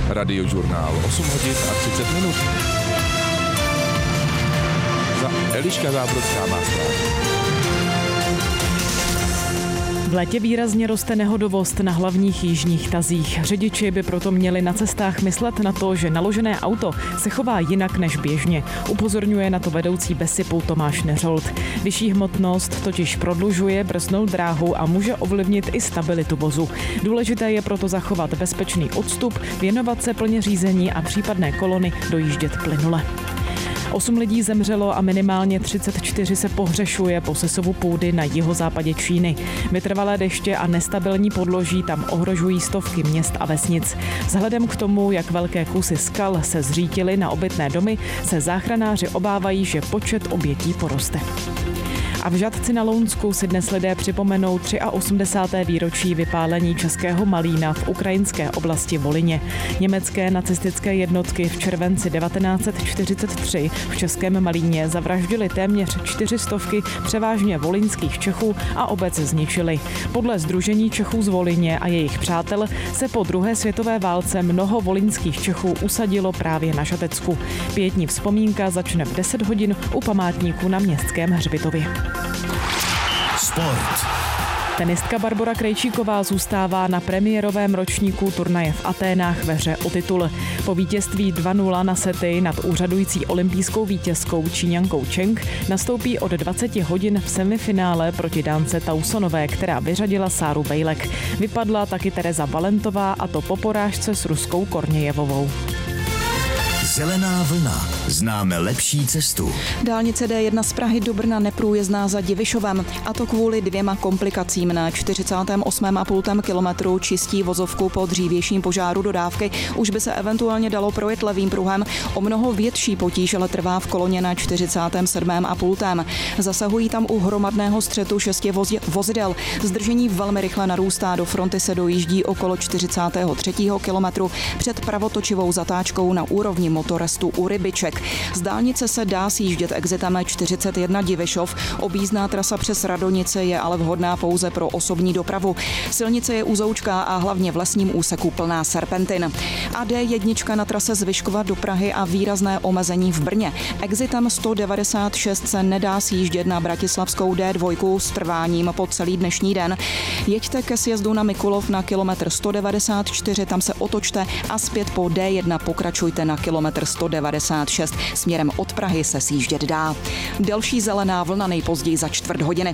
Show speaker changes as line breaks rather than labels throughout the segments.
Radiožurnál 8 hodin a 30 minut. Za Eliška Zábrodská má zprávy.
V létě výrazně roste nehodovost na hlavních jižních tazích. Řidiči by proto měli na cestách myslet na to, že naložené auto se chová jinak než běžně. Upozorňuje na to vedoucí BESIPu Tomáš Neřold. Vyšší hmotnost totiž prodlužuje brzdnou dráhu a může ovlivnit i stabilitu vozu. Důležité je proto zachovat bezpečný odstup, věnovat se plně řízení a případné kolony dojíždět plynule. 8 lidí zemřelo a minimálně 34 se pohřešuje po sesuvu půdy na jihozápadě Číny. Vytrvalé deště a nestabilní podloží tam ohrožují stovky měst a vesnic. Vzhledem k tomu, jak velké kusy skal se zřítily na obytné domy, se záchranáři obávají, že počet obětí poroste. A v Žatci na Lounsku si dnes lidé připomenou 83. výročí vypálení českého Malína v ukrajinské oblasti Volyně. Německé nacistické jednotky v červenci 1943 v českém Malíně zavraždili téměř 400 převážně volyňských Čechů a obec zničili. Podle Sdružení Čechů z Volyně a jejich přátel se po druhé světové válce mnoho volyňských Čechů usadilo právě na Žatecku. Pietní vzpomínka začne v 10 hodin u památníku na Městském hřbitově.
Sport.
Tenistka Barbora Krejčíková zůstává na premiérovém ročníku turnaje v Aténách ve hře o titul. Po vítězství 2-0 na sety nad úřadující olympijskou vítězkou Číňankou Cheng nastoupí od 20 hodin v semifinále proti Dánce Tausonové, která vyřadila Sáru Bejlek. Vypadla taky Tereza Valentová, a to po porážce s Ruskou Kornějevovou.
Zelená vlna. Známe lepší cestu.
Dálnice D1 z Prahy do Brna neprůjezdná za Divišovem, a to kvůli 2 komplikacím. Na 48,5 kilometru čistí vozovku po dřívějším požáru dodávky. Už by se eventuálně dalo projet levým pruhem. O mnoho větší potíž ale trvá v koloně na 47,5. Zasahují tam u hromadného střetu 6 vozidel. Zdržení velmi rychle narůstá, do fronty se dojíždí okolo 43. kilometru před pravotočivou zatáčkou na úrovni motorestu u Rybiček. Z dálnice se dá sjíždět exitem 41 Divišov. Objízdná trasa přes Radonice je ale vhodná pouze pro osobní dopravu. Silnice je uzoučká a hlavně v lesním úseku plná serpentin. A D1 na trase z Vyškova do Prahy a výrazné omezení v Brně. Exitem 196 se nedá sjíždět na bratislavskou D2 s trváním po celý dnešní den. Jeďte ke sjezdu na Mikulov na kilometr 194, tam se otočte a zpět po D1 pokračujte na kilometr 196. Směrem od Prahy se sjíždět dá. Další zelená vlna nejpozději za čtvrt hodiny.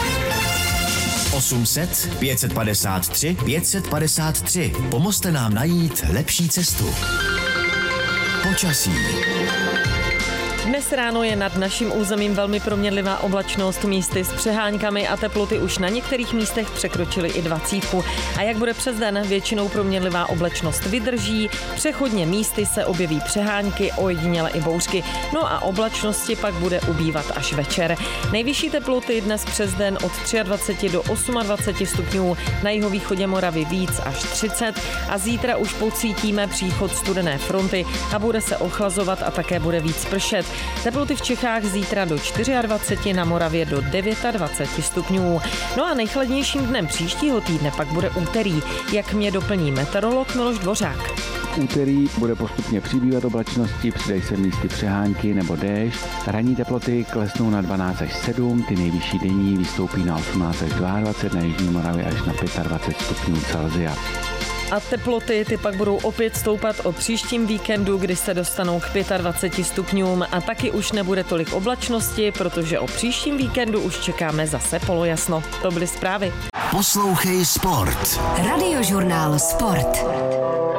800 553 553. Pomozte nám najít lepší cestu. Počasí.
Dnes ráno je nad naším územím velmi proměnlivá oblačnost, místy s přeháňkami a teploty už na některých místech překročily i 20. A jak bude přes den, většinou proměnlivá oblačnost vydrží, přechodně místy se objeví přehánky, ojediněle i bouřky. No a oblačnosti pak bude ubývat až večer. Nejvyšší teploty dnes přes den od 23 do 28 stupňů, na jihovýchodě Moravy víc až 30 a zítra už pocítíme příchod studené fronty a bude se ochlazovat a také bude víc pršet. Teploty v Čechách zítra do 24, na Moravě do 29 stupňů. No a nejchladnějším dnem příštího týdne pak bude úterý, jak mě doplní meteorolog Miloš Dvořák.
V úterý bude postupně přibývat oblačnosti, přidají se místy přehánky nebo déšť. Ranní teploty klesnou na 12 až 7, ty nejvyšší denní vystoupí na 18 až 22, na jižní Moravě až na 25 stupňů Celsia.
A teploty ty pak budou opět stoupat o příštím víkendu, kdy se dostanou k 25 stupňům a taky už nebude tolik oblačnosti, protože o příštím víkendu už čekáme zase polojasno. To byly zprávy.
Poslouchej Sport.
Radiožurnál Sport.